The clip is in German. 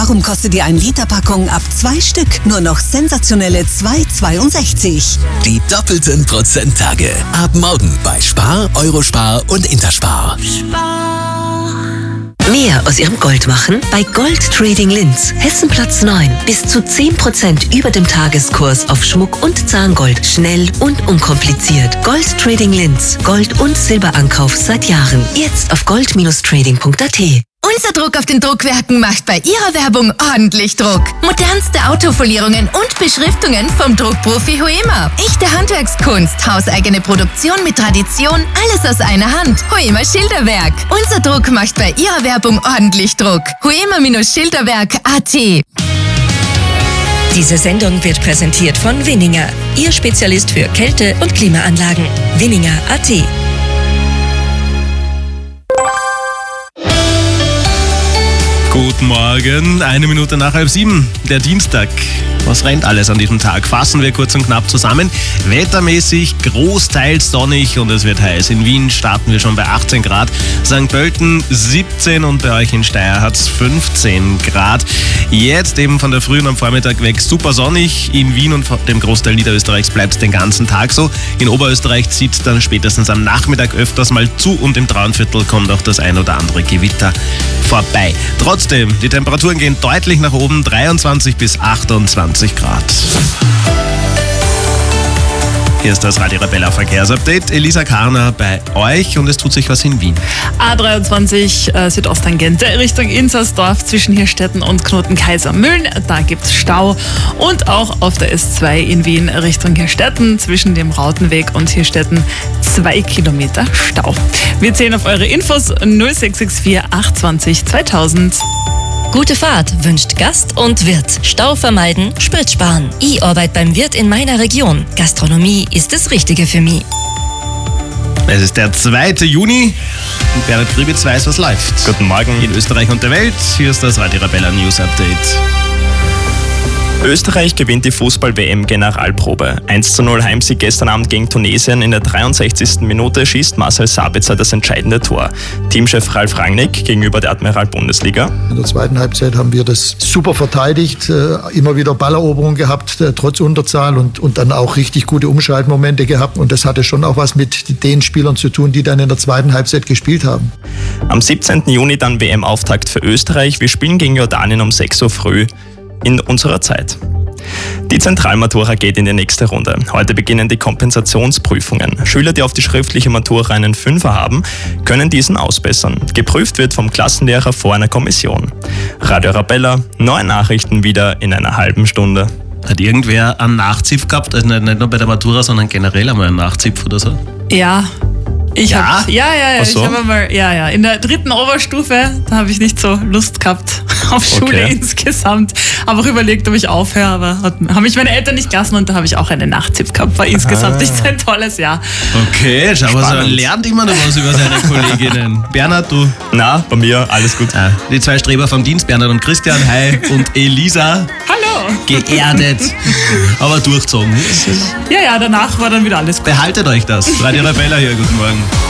Darum kostet die 1-Liter-Packung ab 2 Stück nur noch sensationelle 2,62. Die doppelten Prozenttage. Ab morgen bei Spar, Eurospar und Interspar. Mehr aus Ihrem Gold machen? Bei Gold Trading Linz. Hessenplatz 9. Bis zu 10% über dem Tageskurs auf Schmuck und Zahngold. Schnell und unkompliziert. Gold Trading Linz. Gold- und Silberankauf seit Jahren. Jetzt auf gold-trading.at. Unser Druck auf den Druckwerken macht bei Ihrer Werbung ordentlich Druck. Modernste Autofolierungen und Beschriftungen vom Druckprofi Hoema. Echte Handwerkskunst, hauseigene Produktion mit Tradition, alles aus einer Hand. Hoema Schilderwerk. Unser Druck macht bei Ihrer Werbung ordentlich Druck. Hoema-Schilderwerk.at. Diese Sendung wird präsentiert von Winninger. Ihr Spezialist für Kälte- und Klimaanlagen. Winninger.at. Guten Morgen, 1 Minute nach 6:30, der Dienstag. Was rennt alles an diesem Tag? Fassen wir kurz und knapp zusammen. Wettermäßig großteils sonnig und es wird heiß. In Wien starten wir schon bei 18 Grad, St. Pölten 17 und bei euch in Steyr hat es 15 Grad. Jetzt eben von der Früh und am Vormittag weg super sonnig. In Wien und dem Großteil Niederösterreichs bleibt es den ganzen Tag so. In Oberösterreich zieht dann spätestens am Nachmittag öfters mal zu und im Traunviertel kommt auch das ein oder andere Gewitter vorbei. Trotzdem, die Temperaturen gehen deutlich nach oben, 23 bis 28 Grad. Hier ist das Radio Arabella Verkehrsupdate. Elisa Karner bei euch und es tut sich was in Wien. A23 Südosttangente Richtung Inzersdorf zwischen Hirstetten und Knoten-Kaisermühlen. Da gibt es Stau. Und auch auf der S2 in Wien Richtung Hirstetten zwischen dem Rautenweg und Hirstetten 2 Kilometer Stau. Wir zählen auf eure Infos 0664 820 2000. Gute Fahrt wünscht Gast und Wirt. Stau vermeiden, Sprit sparen. E-Arbeit beim Wirt in meiner Region. Gastronomie ist das Richtige für mich. Es ist der 2. Juni und Bernhard Gribitz weiß, was läuft. Guten Morgen. In Österreich und der Welt, hier ist das Radio Arabella News Update. Österreich gewinnt die Fußball-WM-Generalprobe. 1:0 Heimsieg gestern Abend gegen Tunesien. In der 63. Minute schießt Marcel Sabitzer das entscheidende Tor. Teamchef Ralf Rangnick gegenüber der Admiral Bundesliga. In der zweiten Halbzeit haben wir das super verteidigt, immer wieder Balleroberung gehabt, trotz Unterzahl und dann auch richtig gute Umschaltmomente gehabt. Und das hatte schon auch was mit den Spielern zu tun, die dann in der zweiten Halbzeit gespielt haben. Am 17. Juni dann WM-Auftakt für Österreich. Wir spielen gegen Jordanien um 6 Uhr früh. In unserer Zeit. Die Zentralmatura geht in die nächste Runde. Heute beginnen die Kompensationsprüfungen. Schüler, die auf die schriftliche Matura einen 5er haben, können diesen ausbessern. Geprüft wird vom Klassenlehrer vor einer Kommission. Radio Arabella, neue Nachrichten wieder in einer halben Stunde. Hat irgendwer einen Nachzipf gehabt? Also nicht nur bei der Matura, sondern generell einmal einen Nachzipf oder so? Ja. Ich habe so? in der 3. Oberstufe, da habe ich nicht so Lust gehabt auf Schule insgesamt. Habe auch überlegt, ob ich aufhöre, aber haben mich meine Eltern nicht gelassen und da habe ich auch einen Nachzipf gehabt. War insgesamt nicht so ein tolles Jahr. Okay, schau mal, so lernt immer noch was über seine Kolleginnen. Bernhard, du? Na, bei mir alles gut. Die 2 Streber vom Dienst, Bernhard und Christian, hi, und Elisa. Hallo. Geerdet, aber durchzogen. Ja, danach war dann wieder alles gut. Behaltet euch das. Radio Arabella hier, guten Morgen.